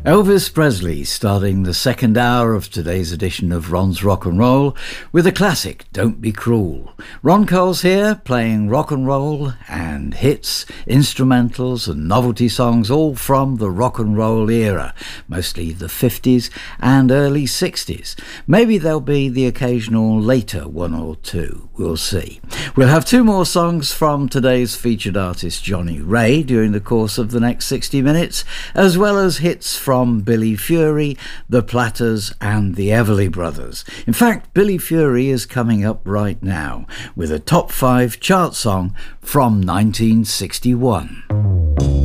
Elvis Presley starting the second hour of today's edition of Ron's Rock and Roll with a classic, Don't Be Cruel. Ron Coles here playing rock and roll and hits, instrumentals and novelty songs all from the rock and roll era, mostly the 50s and early 60s. Maybe there'll be the occasional later one or two, we'll see. We'll have two more songs from today's featured artist Johnny Ray during the course of the next 60 minutes, as well as hits from Billy Fury, the Platters and the Everly Brothers. In fact, Billy Fury is coming up right now with a top 5 chart song from 1961.